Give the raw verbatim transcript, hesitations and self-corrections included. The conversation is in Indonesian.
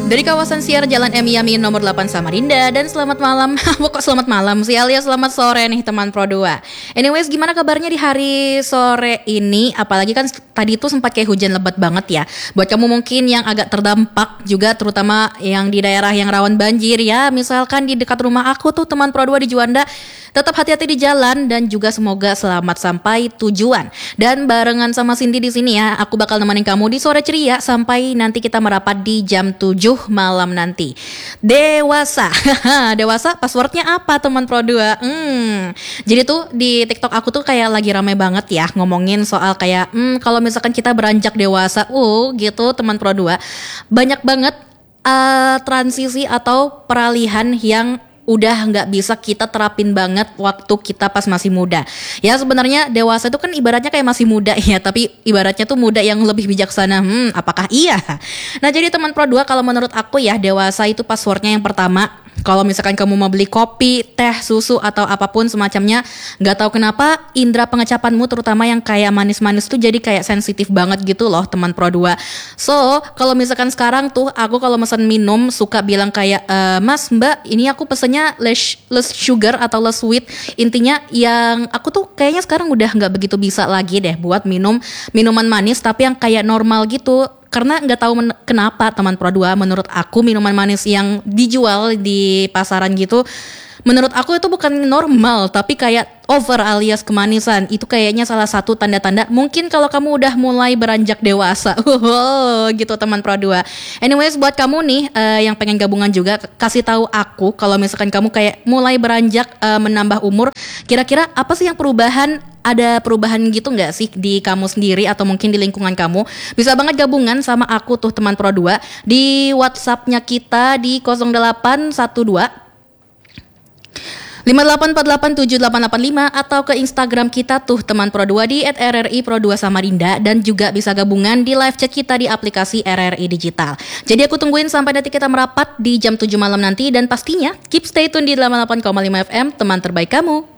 Dari kawasan siar Jalan M Yamin nomor delapan Samarinda. Dan selamat malam. Kok selamat malam sih, alias selamat sore nih teman Pro dua. Anyways, gimana kabarnya di hari sore ini? Apalagi kan tadi itu sempat kayak hujan lebat banget ya. Buat kamu mungkin yang agak terdampak juga, terutama yang di daerah yang rawan banjir ya. Misalkan di dekat rumah aku tuh teman Pro dua di Juanda. Tetap hati-hati di jalan dan juga semoga selamat sampai tujuan. Dan barengan sama Cindy di sini ya, aku bakal nemenin kamu di sore ceria sampai nanti kita merapat di jam tujuh malam nanti. Dewasa. Dewasa passwordnya apa teman Pro dua? Hmm. Jadi tuh di TikTok aku tuh kayak lagi rame banget ya ngomongin soal kayak hmm, kalau misalkan kita beranjak dewasa, uh gitu teman Pro dua. Banyak banget uh, transisi atau peralihan yang udah nggak bisa kita terapin banget waktu kita pas masih muda. Ya sebenarnya dewasa itu kan ibaratnya kayak masih muda ya, tapi ibaratnya tuh muda yang lebih bijaksana. Hmm, apakah iya? Nah jadi teman Pro dua, kalau menurut aku ya dewasa itu passwordnya yang pertama. Kalau misalkan kamu mau beli kopi, teh, susu atau apapun semacamnya, nggak tahu kenapa indera pengecapanmu terutama yang kayak manis-manis tuh jadi kayak sensitif banget gitu loh teman Pro dua. So kalau misalkan sekarang tuh aku kalau mesen minum suka bilang kayak e, Mas Mbak ini aku pesennya less, less sugar atau less sweet. Intinya yang aku tuh kayaknya sekarang udah nggak begitu bisa lagi deh buat minum minuman manis tapi yang kayak normal gitu. Karena nggak tahu men- kenapa teman Pro dua, menurut aku minuman manis yang dijual di pasaran gitu, menurut aku itu bukan normal tapi kayak over alias kemanisan. Itu kayaknya salah satu tanda-tanda mungkin kalau kamu udah mulai beranjak dewasa. Oh, gitu teman Pro dua. Anyways, buat kamu nih uh, yang pengen gabungan juga, kasih tahu aku kalau misalkan kamu kayak mulai beranjak uh, menambah umur, kira-kira apa sih yang perubahan? Ada perubahan gitu gak sih di kamu sendiri atau mungkin di lingkungan kamu? Bisa banget gabungan sama aku tuh teman Pro dua di WhatsApp-nya kita di nol delapan satu dua lima delapan empat delapan tujuh delapan delapan lima atau ke Instagram kita tuh teman Pro dua di et er er i pro dua Samarinda, dan juga bisa gabungan di live chat kita di aplikasi er er i Digital. Jadi aku tungguin sampai nanti kita merapat di jam tujuh malam nanti, dan pastinya keep stay tune di delapan puluh delapan koma lima F M, teman terbaik kamu.